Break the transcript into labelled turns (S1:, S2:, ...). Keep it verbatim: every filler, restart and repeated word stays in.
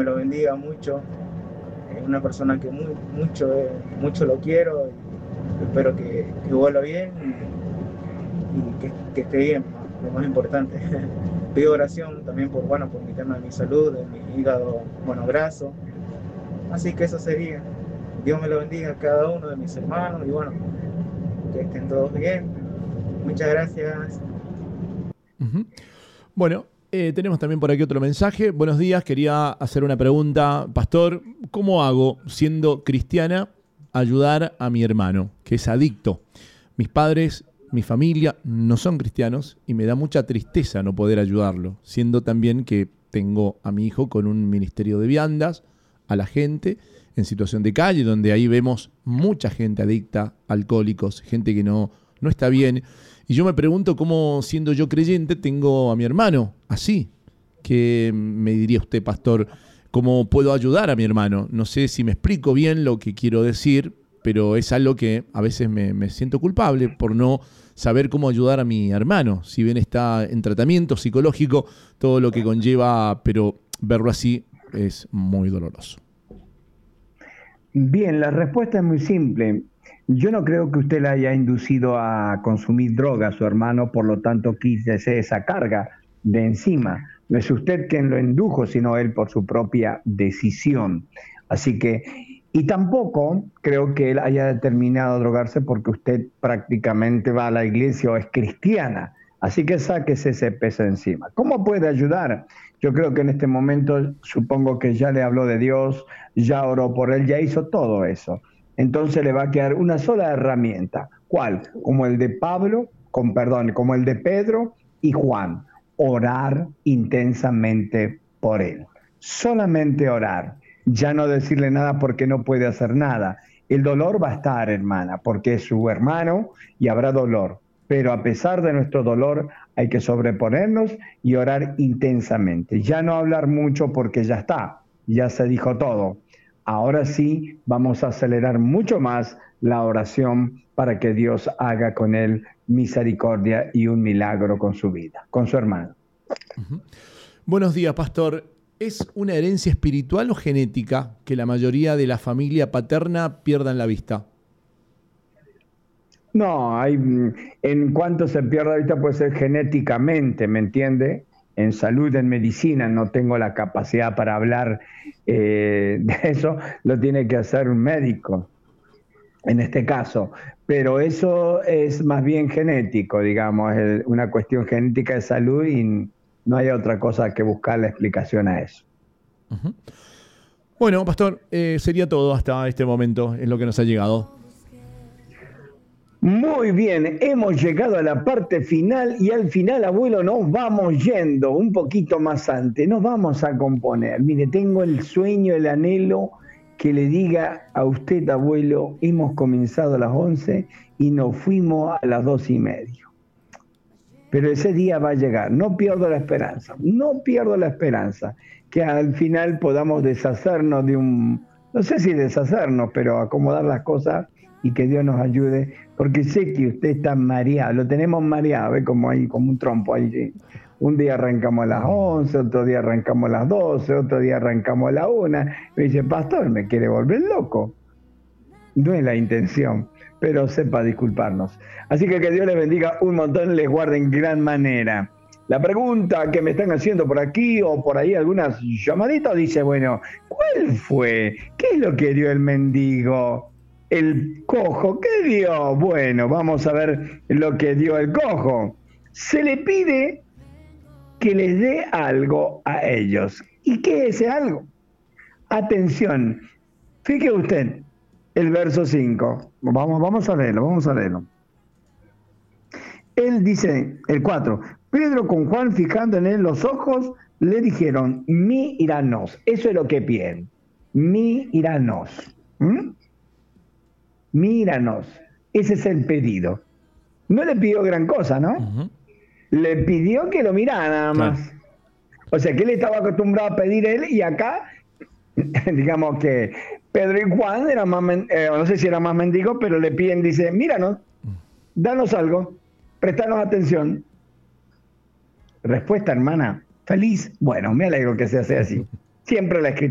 S1: me lo bendiga mucho. Es una persona que muy, mucho, eh, mucho lo quiero y espero que, que vuelva bien y, y que, que esté bien, ¿no? Lo más importante. Pido oración también por, bueno, por mi tema de mi salud, de mi hígado, bueno, graso. Así que eso sería. Dios me lo bendiga a cada uno de mis hermanos y bueno, que estén todos bien. Muchas gracias.
S2: Uh-huh. Bueno, eh, tenemos también por aquí otro mensaje. Buenos días, quería hacer una pregunta. Pastor, ¿cómo hago, siendo cristiana, ayudar a mi hermano, que es adicto? Mis padres, mi familia no son cristianos y me da mucha tristeza no poder ayudarlo, siendo también que tengo a mi hijo con un ministerio de viandas a la gente en situación de calle, donde ahí vemos mucha gente adicta, alcohólicos, gente que no, no está bien. Y yo me pregunto cómo, siendo yo creyente, tengo a mi hermano así. ¿Qué me diría usted, pastor? ¿Cómo puedo ayudar a mi hermano? No sé si me explico bien lo que quiero decir, pero es algo que a veces me, me siento culpable por no saber cómo ayudar a mi hermano. Si bien está en tratamiento psicológico, todo lo que conlleva, pero verlo así es muy doloroso.
S3: Bien, la respuesta es muy simple. Yo no creo que usted le haya inducido a consumir droga a su hermano, por lo tanto quítese esa carga de encima. No es usted quien lo indujo, sino él por su propia decisión. Así que, y tampoco creo que él haya determinado drogarse porque usted prácticamente va a la iglesia o es cristiana. Así que sáquese ese peso encima. ¿Cómo puede ayudar? Yo creo que en este momento, supongo que ya le habló de Dios, ya oró por él, ya hizo todo eso. Entonces le va a quedar una sola herramienta. ¿Cuál? Como el de Pablo, con perdón, como el de Pedro y Juan. Orar intensamente por él. Solamente orar. Ya no decirle nada porque no puede hacer nada. El dolor va a estar, hermana, porque es su hermano y habrá dolor. Pero a pesar de nuestro dolor hay que sobreponernos y orar intensamente. Ya no hablar mucho porque ya está, ya se dijo todo. Ahora sí vamos a acelerar mucho más la oración para que Dios haga con él misericordia y un milagro con su vida, con su hermano.
S2: Uh-huh. Buenos días, pastor. ¿Es una herencia espiritual o genética que la mayoría de la familia paterna pierdan la vista?
S3: No, hay, en cuanto se pierda la vista puede ser genéticamente, ¿me entiende? En salud, en medicina, no tengo la capacidad para hablar eh, de eso, lo tiene que hacer un médico, en este caso. Pero eso es más bien genético, digamos, es una cuestión genética de salud y no hay otra cosa que buscar la explicación a eso.
S2: Uh-huh. Bueno, pastor, eh, sería todo hasta este momento, es lo que nos ha llegado.
S3: Muy bien, hemos llegado a la parte final y al final, abuelo, nos vamos yendo un poquito más antes, nos vamos a componer. Mire, tengo el sueño, el anhelo que le diga a usted, abuelo, hemos comenzado a las once y nos fuimos a las dos y media. Pero ese día va a llegar, no pierdo la esperanza, no pierdo la esperanza que al final podamos deshacernos de un, no sé si deshacernos, pero acomodar las cosas y que Dios nos ayude, porque sé que usted está mareado, lo tenemos mareado, ¿ve? Como ahí, como un trompo ahí. Un día arrancamos a las once, otro día arrancamos a las doce, otro día arrancamos a la una. Me dice, pastor, me quiere volver loco. No es la intención, pero sepa disculparnos. Así que que Dios les bendiga un montón, les guarde en gran manera. La pregunta que me están haciendo por aquí o por ahí algunas llamaditas dice, bueno, ¿cuál fue? ¿Qué es lo que dio el mendigo? El cojo, ¿qué dio? Bueno, vamos a ver lo que dio el cojo. Se le pide que les dé algo a ellos. ¿Y qué es ese algo? Atención, fíjese usted el verso cinco. Vamos, vamos a leerlo, vamos a leerlo. Él dice, el cuatro, Pedro con Juan fijando en él los ojos, le dijeron, míranos. Eso es lo que piden, míranos. ¿Mm? Míranos, ese es el pedido. No le pidió gran cosa, ¿no? Uh-huh. Le pidió que lo mirara nada más. Claro. O sea, que él estaba acostumbrado a pedir él y acá, digamos que Pedro y Juan eran más, eh, no sé si eran más mendigos, pero le piden, dice, míranos, danos algo, prestanos atención. Respuesta, hermana, feliz. Bueno, me alegro que se hace así. Siempre la escritura.